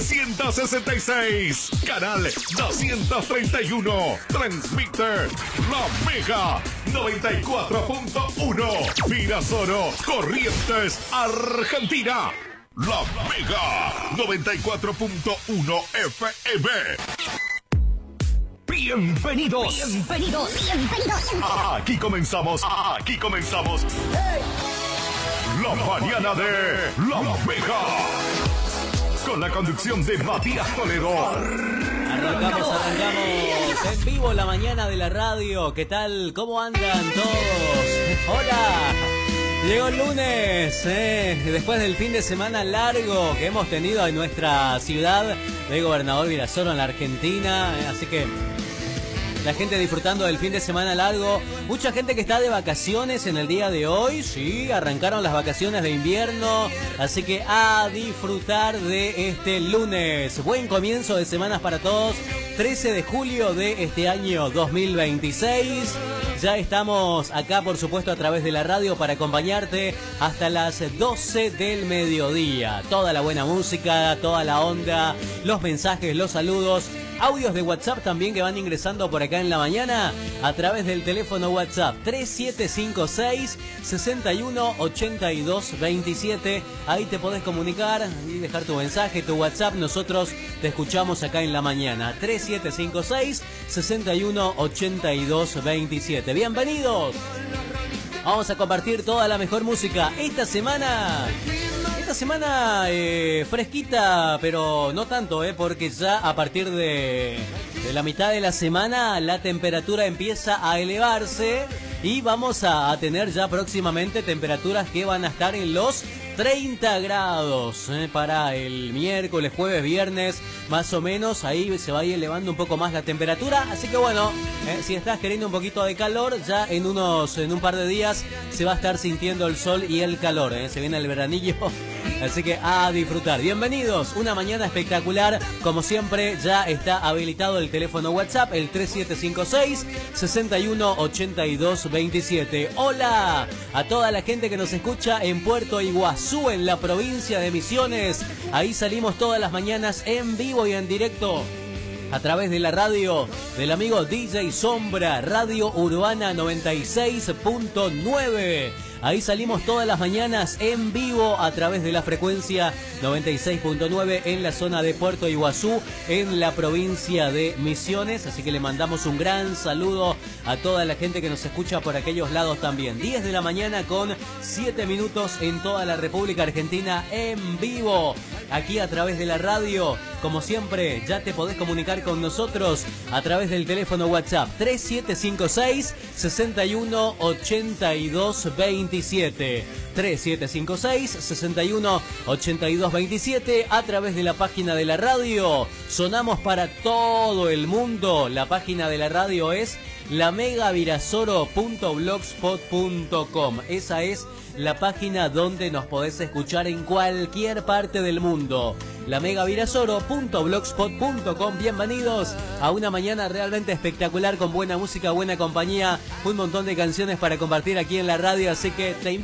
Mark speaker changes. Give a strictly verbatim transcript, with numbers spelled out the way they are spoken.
Speaker 1: ciento sesenta y seis, canal doscientos treinta y uno, transmite La Mega noventa y cuatro punto uno, Virasoro, Corrientes, Argentina. La Mega noventa y cuatro punto uno F M. Bienvenidos.
Speaker 2: Bienvenidos. Bienvenidos.
Speaker 1: Aquí comenzamos. Aquí comenzamos. La mañana de La Mega. Con la conducción de Matías Toledo.
Speaker 3: Arrancamos, arrancamos en vivo la mañana de la radio. ¿Qué tal? ¿Cómo andan todos? Hola. Llegó el lunes, eh, después del fin de semana largo que hemos tenido en nuestra ciudad de Gobernador Virasoro en la Argentina. Eh, así que la gente disfrutando del fin de semana largo. Mucha gente que está de vacaciones en el día de hoy. Sí, arrancaron las vacaciones de invierno. Así que a disfrutar de este lunes. Buen comienzo de semanas para todos. trece de julio de este año dos mil veintiséis. Ya estamos acá, por supuesto, a través de la radio para acompañarte hasta las doce del mediodía. Toda la buena música, toda la onda, los mensajes, los saludos. Audios de WhatsApp también que van ingresando por acá en la mañana a través del teléfono WhatsApp tres siete cinco seis, seis uno ocho dos dos siete. Ahí te podés comunicar y dejar tu mensaje, tu WhatsApp. Nosotros te escuchamos acá en la mañana. tres siete cinco seis, seis uno ocho dos dos siete. Bienvenidos. Vamos a compartir toda la mejor música esta semana. Esta semana eh, fresquita, pero no tanto, eh, porque ya a partir de, de la mitad de la semana la temperatura empieza a elevarse y vamos a, a tener ya próximamente temperaturas que van a estar en los treinta grados eh, para el miércoles, jueves, viernes, más o menos. Ahí se va a ir elevando un poco más la temperatura. Así que bueno, eh, si estás queriendo un poquito de calor, ya en unos en un par de días se va a estar sintiendo el sol y el calor. Eh. Se viene el veranillo. Así que a disfrutar. Bienvenidos, una mañana espectacular. Como siempre, ya está habilitado el teléfono WhatsApp, el tres siete cinco seis, seis uno ocho dos dos siete. Hola a toda la gente que nos escucha en Puerto Iguazú, en la provincia de Misiones. Ahí salimos todas las mañanas en vivo y en directo a través de la radio del amigo D J Sombra, Radio Urbana noventa y seis punto nueve. Ahí salimos todas las mañanas en vivo a través de la frecuencia noventa y seis punto nueve en la zona de Puerto Iguazú, en la provincia de Misiones. Así que le mandamos un gran saludo a toda la gente que nos escucha por aquellos lados también. diez de la mañana con siete minutos en toda la República Argentina en vivo. Aquí a través de la radio, como siempre, ya te podés comunicar con nosotros a través del teléfono WhatsApp tres siete cinco seis, seis uno ocho dos dos siete. tres siete cinco seis, seis uno ocho dos dos siete. A través de la página de la radio, sonamos para todo el mundo. La página de la radio es la mega virasoro punto blogspot punto com. Esa es la página donde nos podés escuchar en cualquier parte del mundo. la mega virasoro punto blogspot punto com. Bienvenidos a una mañana realmente espectacular con buena música, buena compañía, un montón de canciones para compartir aquí en la radio, así que te invito